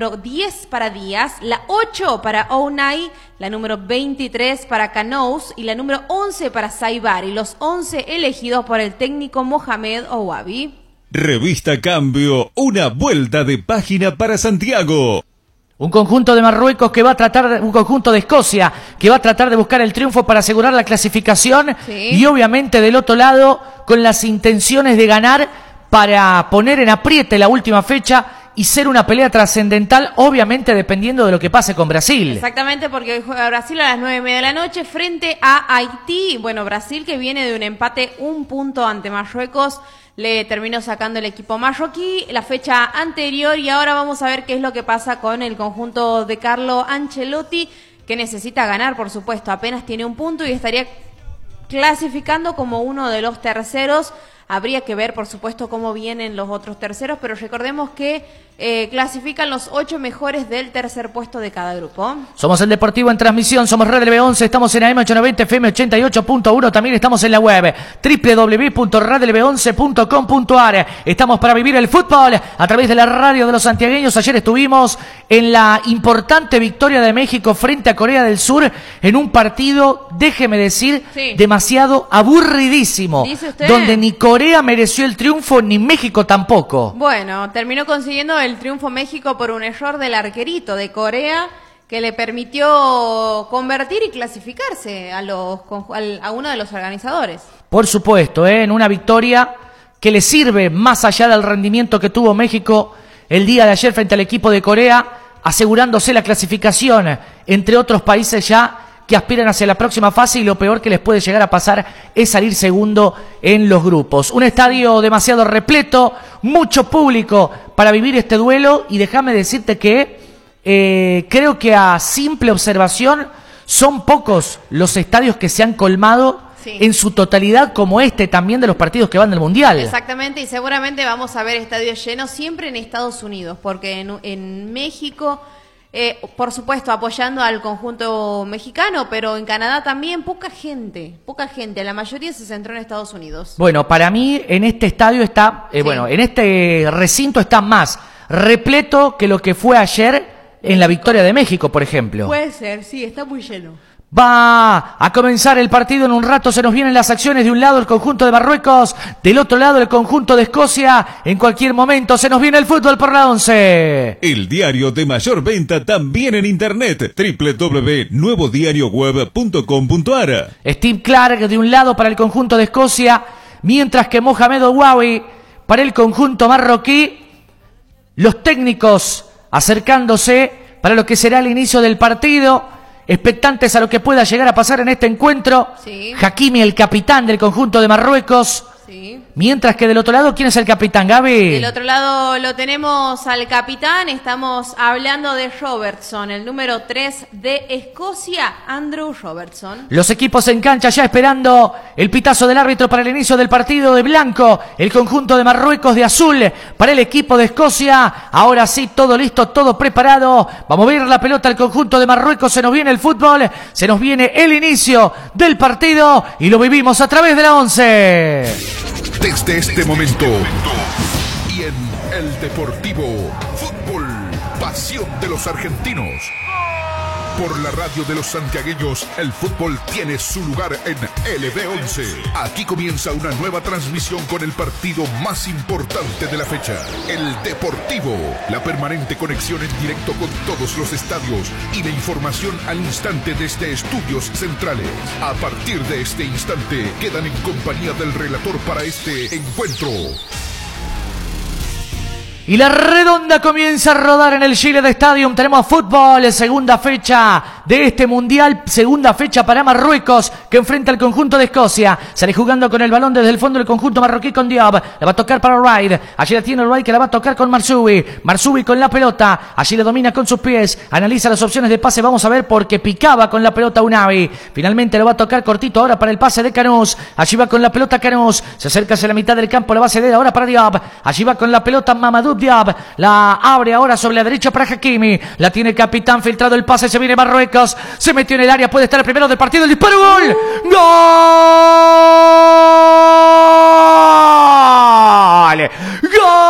10 para Díaz, la 8 para Ounay, la número 23 para Canous y la número 11 para Saibari, los 11 elegidos por el técnico Mohamed Ouabi. Revista Cambio, una vuelta de página para Santiago. Un conjunto de Marruecos que va a tratar, un conjunto de Escocia que va a tratar de buscar el triunfo para asegurar la clasificación, sí. Y obviamente del otro lado con las intenciones de ganar para poner en apriete la última fecha y ser una pelea trascendental, obviamente dependiendo de lo que pase con Brasil. Exactamente, porque hoy juega Brasil a las 9:30 de la noche frente a Haití. Bueno, Brasil que viene de un empate, un punto ante Marruecos, le terminó sacando el equipo marroquí la fecha anterior y ahora vamos a ver qué es lo que pasa con el conjunto de Carlo Ancelotti, que necesita ganar, por supuesto, apenas tiene un punto y estaría clasificando como uno de los terceros. Habría que ver, por supuesto, cómo vienen los otros terceros, pero recordemos que clasifican los 8 mejores del tercer puesto de cada grupo. Somos el Deportivo en transmisión, somos Red LB11, estamos en AM890 FM 88.1, también estamos en la web www.redlb11.com.ar. Estamos para vivir el fútbol a través de la radio de los santiagueños. Ayer estuvimos en la importante victoria de México frente a Corea del Sur en un partido, déjeme decir, sí, demasiado aburridísimo. ¿Dice usted? Donde ni Corea mereció el triunfo, ni México tampoco. Bueno, terminó consiguiendo el triunfo México por un error del arquerito de Corea que le permitió convertir y clasificarse a uno de los organizadores. Por supuesto, en una victoria que le sirve más allá del rendimiento que tuvo México el día de ayer frente al equipo de Corea, asegurándose la clasificación entre otros países ya que aspiran hacia la próxima fase, y lo peor que les puede llegar a pasar es salir segundo en los grupos. Un estadio demasiado repleto, mucho público para vivir este duelo, y déjame decirte que creo que a simple observación son pocos los estadios que se han colmado, sí, en su totalidad, como este también de los partidos que van del Mundial. Exactamente, y seguramente vamos a ver estadios llenos siempre en Estados Unidos, porque en México... por supuesto, apoyando al conjunto mexicano, pero en Canadá también poca gente, la mayoría se centró en Estados Unidos. Bueno, para mí en este estadio está, sí, bueno, en este recinto está más repleto que lo que fue ayer en la victoria de México, por ejemplo. Puede ser, sí, está muy lleno. Va a comenzar el partido en un rato, se nos vienen las acciones, de un lado el conjunto de Marruecos, del otro lado el conjunto de Escocia, en cualquier momento se nos viene el fútbol por la 11. El diario de mayor venta también en internet, www.nuevodiarioweb.com.ar. Steve Clark de un lado para el conjunto de Escocia, mientras que Mohamed Ouabi para el conjunto marroquí, los técnicos acercándose para lo que será el inicio del partido, expectantes a lo que pueda llegar a pasar en este encuentro. Sí. Hakimi, el capitán del conjunto de Marruecos. Sí. Mientras que del otro lado, ¿quién es el capitán, Gaby? Del otro lado lo tenemos al capitán, estamos hablando de Robertson, el número 3 de Escocia, Andrew Robertson. Los equipos en cancha ya esperando el pitazo del árbitro para el inicio del partido. De blanco, el conjunto de Marruecos; de azul para el equipo de Escocia. Ahora sí, todo listo, todo preparado. Vamos a ver la pelota al conjunto de Marruecos. Se nos viene el fútbol, se nos viene el inicio del partido y lo vivimos a través de la 11. Desde este momento y en El Deportivo, fútbol, pasión de los argentinos. Por la radio de los santiagueños, el fútbol tiene su lugar en LB11. Aquí comienza una nueva transmisión con el partido más importante de la fecha. El Deportivo, la permanente conexión en directo con todos los estadios y la información al instante desde estudios centrales. A partir de este instante, quedan en compañía del relator para este encuentro. Y la redonda comienza a rodar en el Gillette Stadium. Tenemos fútbol, segunda fecha de este mundial, segunda fecha para Marruecos, que enfrenta al conjunto de Escocia. Sale jugando con el balón desde el fondo del conjunto marroquí con Diop. La va a tocar para Wright. Allí la tiene Wright, que la va a tocar con Marsoubi. Marsoubi con la pelota. Allí le domina con sus pies. Analiza las opciones de pase. Vamos a ver, porque picaba con la pelota Ounahi. Finalmente lo va a tocar cortito ahora para el pase de Canous. Allí va con la pelota Canous. Se acerca hacia la mitad del campo. La va a ceder ahora para Diop. Allí va con la pelota Mamadou Diop. La abre ahora sobre la derecha para Hakimi. La tiene el capitán, filtrado el pase. Se viene Marruecos. Se metió en el área. Puede estar el primero del partido. El disparo. ¡Gol! ¡Gol! ¡Gol!